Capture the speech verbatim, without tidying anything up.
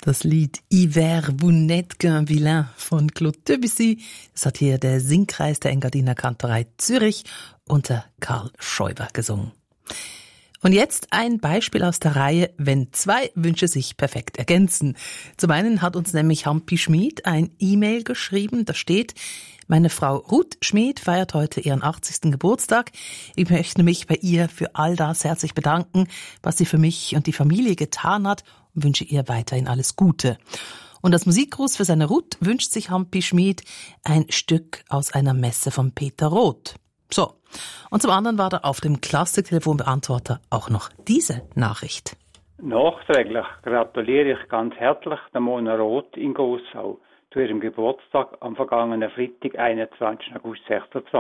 Das Lied «Hiver, vous n'êtes qu'un vilain» von Claude Debussy. Das hat hier der Singkreis der Engadiner Kantorei Zürich unter Karl Scheuber gesungen. Und jetzt ein Beispiel aus der Reihe, wenn zwei Wünsche sich perfekt ergänzen. Zum einen hat uns nämlich Hampi Schmid ein E-Mail geschrieben, da steht: Meine Frau Ruth Schmid feiert heute ihren achtzigsten Geburtstag. Ich möchte mich bei ihr für all das herzlich bedanken, was sie für mich und die Familie getan hat, und wünsche ihr weiterhin alles Gute. Und als Musikgruß für seine Ruth wünscht sich Hampi Schmid ein Stück aus einer Messe von Peter Roth. So, und zum anderen war da auf dem Klassik-Telefonbeantworter auch noch diese Nachricht. Nachträglich gratuliere ich ganz herzlich der Mona Roth in Gossau zu ihrem Geburtstag am vergangenen Freitag, einundzwanzigsten August sechsundzwanzig.